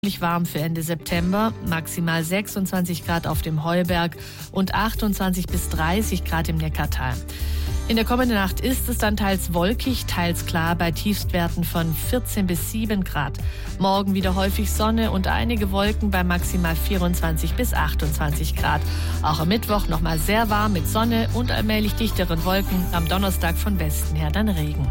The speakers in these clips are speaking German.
Warm für Ende September, maximal 26 Grad auf dem Heuberg und 28 bis 30 Grad im Neckartal. In der kommenden Nacht ist es dann teils wolkig, teils klar bei Tiefstwerten von 14 bis 7 Grad. Morgen wieder häufig Sonne und einige Wolken bei maximal 24 bis 28 Grad. Auch am Mittwoch nochmal sehr warm mit Sonne und allmählich dichteren Wolken. Am Donnerstag von Westen her dann Regen.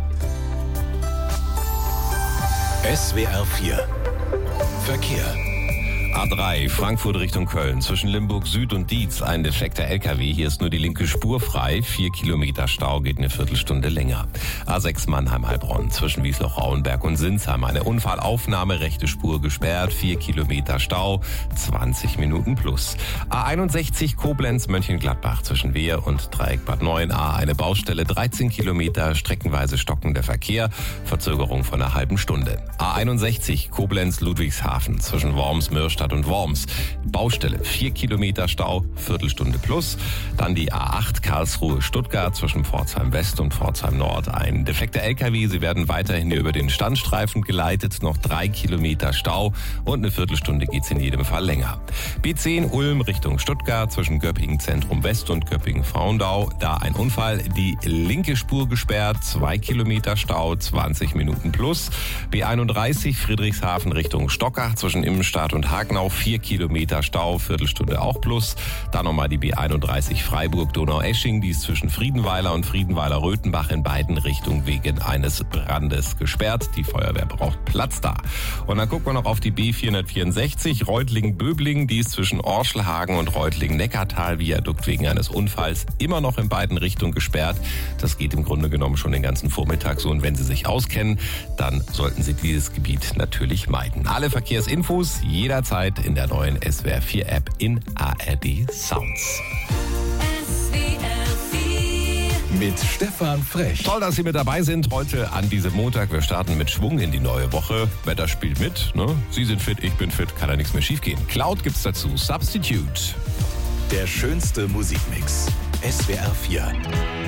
SWR 4 Verkehr. A3 Frankfurt Richtung Köln. Zwischen Limburg Süd und Dietz ein defekter LKW. Hier ist nur die linke Spur frei. 4 Kilometer Stau, geht eine Viertelstunde länger. A6 Mannheim-Heilbronn. Zwischen Wiesloch-Rauenberg und Sinsheim eine Unfallaufnahme. Rechte Spur gesperrt. 4 Kilometer Stau, 20 Minuten plus. A61 Koblenz-Mönchengladbach. Zwischen Wehr und Dreieck Bad Neuenahr eine Baustelle. 13 Kilometer, streckenweise stockender Verkehr. Verzögerung von einer halben Stunde. A61 Koblenz-Ludwigshafen. Zwischen Worms, Mürstadt und Worms. Baustelle, 4 Kilometer Stau, Viertelstunde plus. Dann die A8 Karlsruhe-Stuttgart zwischen Pforzheim West und Pforzheim Nord. Ein defekter LKW, sie werden weiterhin über den Standstreifen geleitet. Noch 3 Kilometer Stau und eine Viertelstunde geht's in jedem Fall länger. B10 Ulm Richtung Stuttgart zwischen Göppingen Zentrum West und Göppingen Frauendau. Da ein Unfall, die linke Spur gesperrt, 2 Kilometer Stau, 20 Minuten plus. B31 Friedrichshafen Richtung Stockach zwischen Immenstadt und Hagenau, 4 Kilometer Stau, Viertelstunde auch plus. Dann nochmal die B31 Freiburg-Donauesching, die ist zwischen Friedenweiler und Friedenweiler-Röthenbach in beiden Richtungen wegen eines Brandes gesperrt. Die Feuerwehr braucht Platz da. Und dann gucken wir noch auf die B464 Reutlingen-Böblingen, die ist zwischen Orschelhagen und Reutlingen-Neckartal-Viadukt wegen eines Unfalls immer noch in beiden Richtungen gesperrt. Das geht im Grunde genommen schon den ganzen Vormittag so. Und wenn Sie sich auskennen, dann sollten Sie dieses Gebiet natürlich meiden. Alle Verkehrsinfos jederzeit in der neuen SWR 4 App in ARD Sounds. Mit Stefan Frech. Toll, dass Sie mit dabei sind heute an diesem Montag. Wir starten mit Schwung in die neue Woche. Wetter spielt mit, ne? Sie sind fit, ich bin fit, kann ja nichts mehr schiefgehen. Cloud gibt's dazu, Substitute. Der schönste Musikmix. SWR 4.